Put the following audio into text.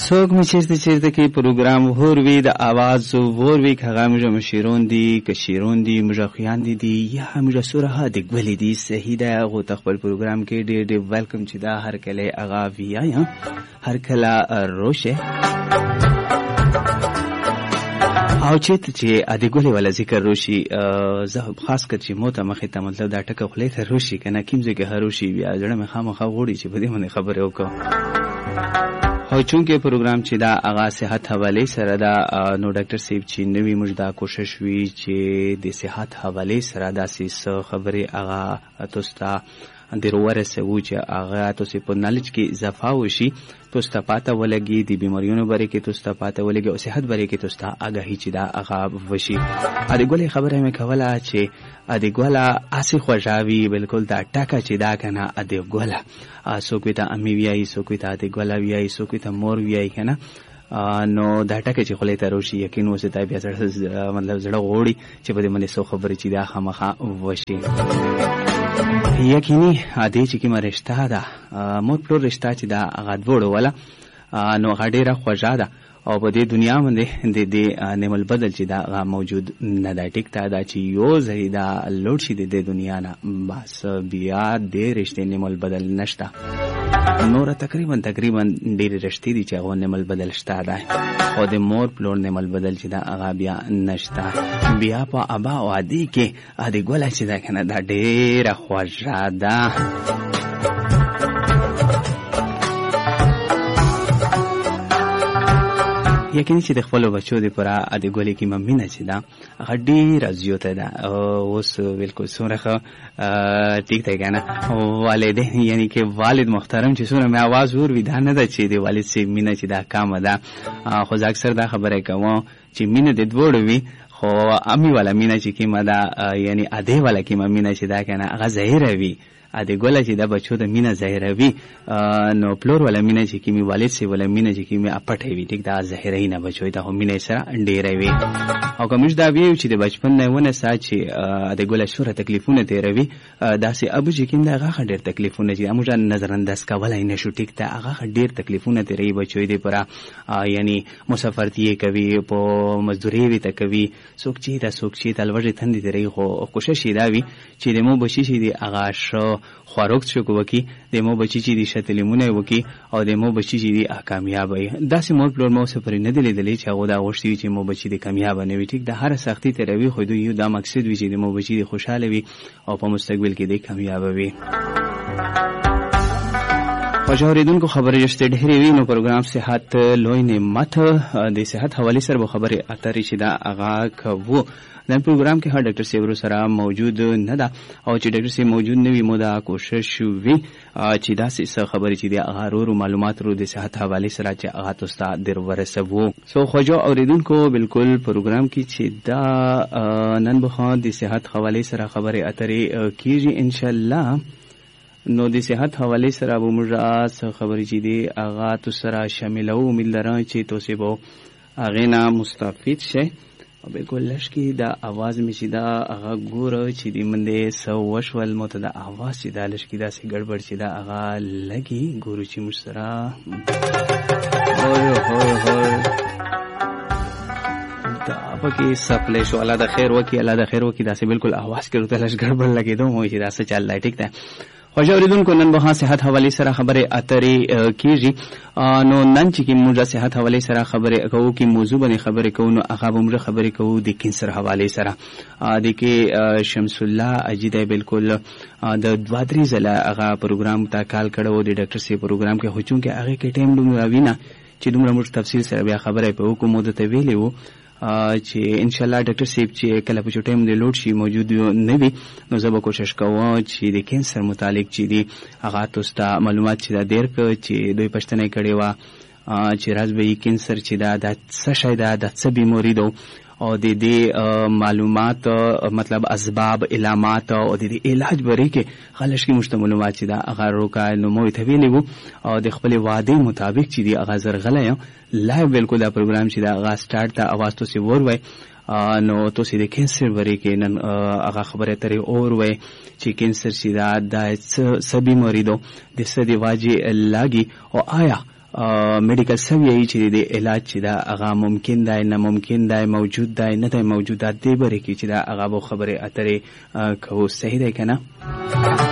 څوک مې چیرته کې پروګرام وروي د आवाज وروي هغه موږ مشیرون دي کشیرون دي موږ خویان دي یا موږ سوره د ګولې دي صحیح ده غو تخپل پروګرام کې ډېر ویلکم چې دا هر کله اغا ویا هر کله روشه او چې ادي ګولې ولا ذکر روشي زه خاص کر چې موته مخې ته مطلب دا ټکه خلې ته روشي کنه کیمزه کې هروشي بیا ځړه مې خامخا وړي چې په دې باندې خبره وکړم او چونکه پروګرام چې دا اغا صحت حواله سره دا نو ډاکټر صاحب چې نوې موږ دا کوشش وی چې د صحت حواله سره دا سیس خبره اغا توستا اندروره سوي چې اغا توسې په نالج کې اضافه وشي توستا پاته ولګي د بیماریونو باره کې توستا پاته ولګي او صحت باره کې توستا اگاهي چې دا اغا وشي ا دې ګولې خبره مې کوله چې ا دې ګولا اسی خوشاوي بالکل دا ټاکا چې دا کنه ا دې ګولا سوکوي ته امي ویاي سوکوي ته دې ګولا ویاي سوکوي ته مور ویاي کنه نو دا ټکه چې خلې ته روشي یقین وسه بیا سره مطلب زړه غوړي چې په دې باندې سو خبرې چې دا خامخا وشي یقیني ادي چې کومه رشتہ ده مور پلور رشتہ چې دا غدوړو ولا نو غډيره خوشاده او په دې دنیا باندې د دې نعمت بدل چې دا موجود نه دا ټیک ته دا چې یو زیدا لوډ شي د دنیا نه بس بیا د رشتې نعمت بدل نشته نور تقریبا ډېر رشتې دي چې هغه نعمت بدل شته ده او د مور پلور نعمت بدل چې دا هغه بیا نشته بیا په ابا او ادي کې ادي ګولا چې دا کنه دا ډېر خوشاده یقیني چې د خپل بچو د پرا د ګولې کې ممینه چې دا غډي رازیوته ده اوس بالکل سورخه ټیک ته کنه والدین یعنی کې والد محترم چې سونه مې आवाज ور ودا نه ده چې د والد سي مینه چې دا کام ده خو اکثر دا خبره کوم چې مینه د دوړ وی خو امي والا مینه چې کې مدا یعنی اده والا کې مینه چې دا کنه هغه ظاهر وی ا دې ګوله چې دا بچو د مینه ظاهروي نو پلور ولا مینه چې کیمي والد سي ولا مینه چې کیمي اپټه وي ټیک دا ظاهري نه بچو ته هم مینه سره ډېرې وي او کومش دا وی چې د بچپن نه ونه سات چې ا دې ګوله شوره تکلیفونه تیروي داسې ابو چې کیم دا غاخ ډېر تکلیفونه چې موږ نظر انداز کولای نه شو ټیک ته هغه ډېر تکلیفونه تیروي بچو دې پرا یعنی مسافرتي کوي په مزدوري وي تکوي څوک چې تلوړې تندې تیروي خو کوشش دا وي چې د مو بچی چې دی هغه شو خواروک شو کوي د مو بچی چې دي شتلمونه وکي او د مو بچی چې دي کامیاب وي داسې مور پلور مو سفر نه دی لیدلې چې هغه دا غوښتي چې مو بچی دي کامیاب نه وي ټیک د هر سختي تروي خو دوی دا مقصد وي چې د مو بچی دي خوشاله وي او په مستقبل کې دي کامیاب وي خوشاوریدونکو خبرې رښتې ډېرې وي نو پروګرام صحت لوی نعمت د صحت حواله سره به خبرې اترې چې دا اغا کوو نن پروګرام کې هر ډاکټر سیورو سره موجود نه ده او چې ډاکټر سی موجود نه وي مو دا کوشش وی چې دا څه خبرې چې د اغارو معلومات رو د صحت حواله سره چې اغا تاسو در ورسوو سو خوجو اوریدونکو بالکل پروګرام کې چې دا نن به د صحت حواله سره خبرې اترې کیږي ان شاء الله نو د صحت حواله سره به موږ خبرې چې دی اغا تاسو سره شاملو امید لرم چې تاسو به اغه نه مستفید شئ او بالکل لشکی دا आवाज می چې دا هغه ګوره چې د منده سو وشول مت دا आवाज چې دا لشکی دا سي ګډوډ چې دا هغه لګي ګورو چې مشرا هو دا پکې سپلې شو الله د خیر وکي دا سي بالکل आवाज کې ورته لش ګډوډ لګي دوه مو چې دا څه چل لای ټیک ده خوشاوریدونکو نن به صحت حواله سره خبره اترې کیږي نو نن چې موږ صحت حواله سره خبره کوو کې موضوع باندې خبره کوو نو هغه موږ خبره کوو د کینسر حواله سره د کې شمس الله اجیده بالکل د 2-3 ځله هغه پروګرام ته کال کړو د ډاکټر سی پروګرام کې هوچون کې هغه کې ټیم دومره وینا چې دومره موږ تفصیل سره بیا خبره په حکومت ته ویلې وو چې ان شاء الله ډاکټر صاحب چې کله په ټیم دی لوډ شي موجود نه وي نو زه به کوشش کوم چې د کینسر متعلق چې دی هغه تاسو ته معلومات چې دا ډیر چې دوی پښتنه کړي وا چې راز به کینسر چې دا د څه شي دا د څه بیماری دو او د دې معلومات مطلب اسباب علامات او د دې علاج بری کې خلش کې مشتملات چې دا هغه روکا نو مو ته ویلو او د خپل وعده مطابق چې دی هغه زرغله لایو بالکل دا پروګرام چې دا هغه سٹارټ ته आवाज تو سی ور وای نو تو سي د کینسر بری کې نن هغه خبره ترې اور وای چې کینسر چې دا د سبي مریضو د سدي واجی لاګي او آیا میډیکل سوي چې د علاج چې دا هغه ممکن دی نه ممکن دی موجود دی نه دی موجود دی بره کې چې دا هغه خبره اترې کو صحیح دی کنه